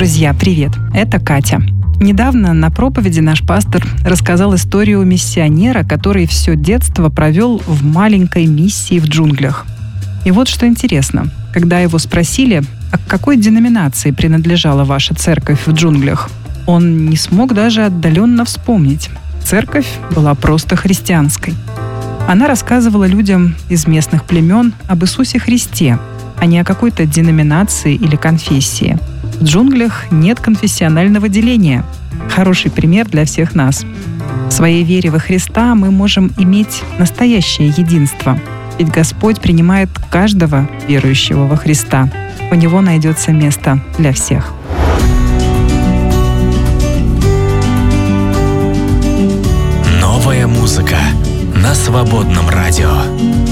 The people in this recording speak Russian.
Друзья, привет! Это Катя. Недавно на проповеди наш пастор рассказал историю миссионера, который все детство провел в маленькой миссии в джунглях. И вот что интересно. Когда его спросили, а к какой деноминации принадлежала ваша церковь в джунглях, он не смог даже отдаленно вспомнить. Церковь была просто христианской. Она рассказывала людям из местных племен об Иисусе Христе, а не о какой-то деноминации или конфессии. В джунглях нет конфессионального деления. Хороший пример для всех нас. В своей вере во Христа мы можем иметь настоящее единство. Ведь Господь принимает каждого верующего во Христа. У Него найдется место для всех. Новая музыка на Свободном радио.